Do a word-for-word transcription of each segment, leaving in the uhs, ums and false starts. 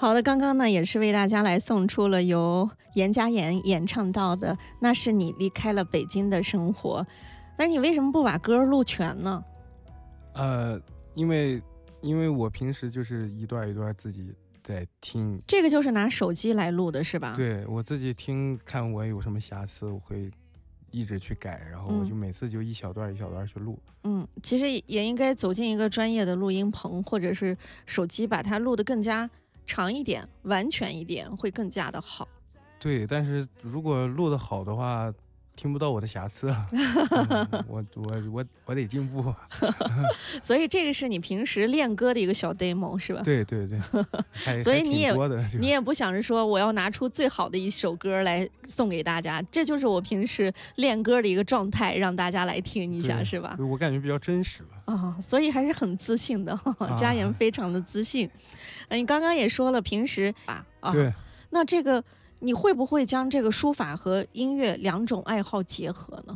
好的，刚刚呢也是为大家来送出了由严佳妍演唱到的《那是你离开了北京的生活》，但是你为什么不把歌录全呢？ 呃，因为因为我平时就是一段一段自己在听， 这个就是拿手机来录的是吧？ 对，我自己听，看我有什么瑕疵，我会一直去改，然后我就每次就一小段一小段去录。 嗯，其实也应该走进一个专业的录音棚，或者是手机把它录得更加长一点、完全一点，会更加的好。 对，但是如果录得好的话，听不到我的瑕疵了。嗯、我我我我得进步。 所以这个是你平时练歌的一个小 demo 是吧？ 对对对。 所以你也你也不想着说我要拿出最好的一首歌来送给大家，这就是我平时练歌的一个状态，让大家来听一下是吧？ 我感觉比较真实吧。 啊、哦，所以还是很自信的，佳妍非常的自信。嗯、啊，你刚刚也说了平时吧，啊， 对， 那这个你会不会将这个书法和音乐两种爱好结合呢？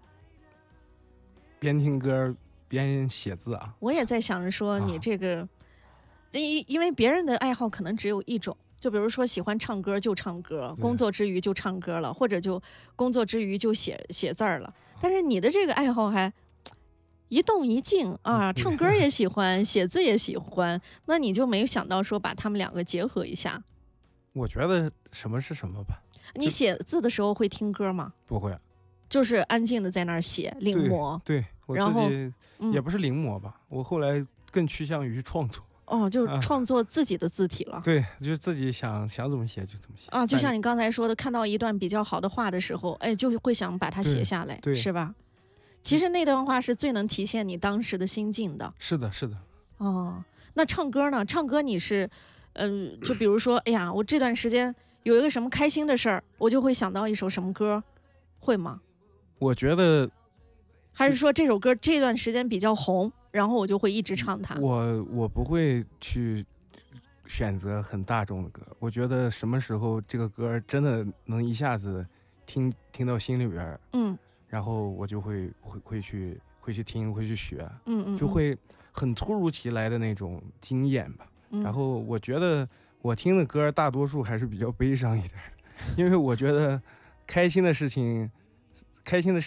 边听歌边写字啊？ 我也在想着说你这个，因、啊、因为别人的爱好可能只有一种。就比如说喜欢唱歌就唱歌，工作之余就唱歌了，或者就工作之余就写写字儿了。但是你的这个爱好还一动一静啊，唱歌也喜欢，写字也喜欢，那你就没有想到说把他们两个结合一下？ 我觉得什么是什么吧。 你写字的时候会听歌吗？ 不会， 就是安静的在那儿写临摹。 对，对我自己也不是临摹吧、嗯，我后来更趋向于创作。 哦，就是创作自己的字体了。 啊、对，就是自己想想怎么写就怎么写啊。就像你刚才说的，看到一段比较好的话的时候，哎，就会想把它写下来， 对， 是吧？其实那段话是最能体现你当时的心境的。 是的，是的。 哦，那唱歌呢？唱歌你是，嗯、呃，就比如说，哎呀，我这段时间有一个什么开心的事儿，我就会想到一首什么歌，会吗？ 我觉得， 还是说这首歌这段时间比较红，然后我就会一直唱它。 我我不会去选择很大众的歌，我觉得什么时候这个歌真的能一下子听听到心里边， 嗯， 然后我就会会会去会去听，会去学， 嗯 嗯, 嗯， 就会很突如其来的那种经验吧。 嗯、 然后我觉得我听的歌大多数还是比较悲伤一点的，因为我觉得开心的事情，开心的事。